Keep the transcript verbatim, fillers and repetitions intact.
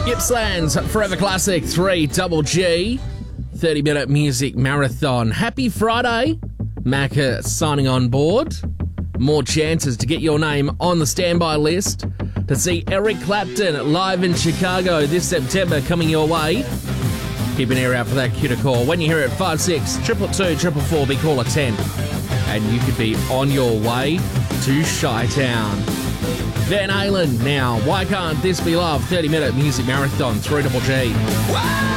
Gippsland's Forever Classic three Double G thirty minute music marathon. Happy Friday. Macca signing on board. More chances to get your name on the standby list to see Eric Clapton live in Chicago this September coming your way. Keep an ear out for that cue to call. When you hear it, five six two two two four four, be caller ten. And you could be on your way to Chi-Town. Van Halen now. Why Can't This Be Love? thirty minute music marathon, three Double G.